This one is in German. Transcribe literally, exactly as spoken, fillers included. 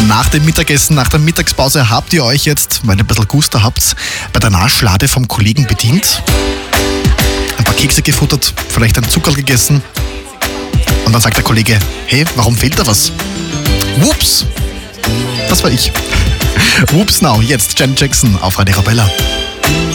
Nach dem Mittagessen, nach der Mittagspause habt ihr euch jetzt, wenn ihr ein bisschen Guster habt, bei der Naschlade vom Kollegen bedient. Ein paar Kekse gefuttert, vielleicht ein Zuckerl gegessen. Und dann sagt der Kollege, hey, warum fehlt da was? Whoops! Das war ich. Whoops now, jetzt Janet Jackson auf Radio Arabella.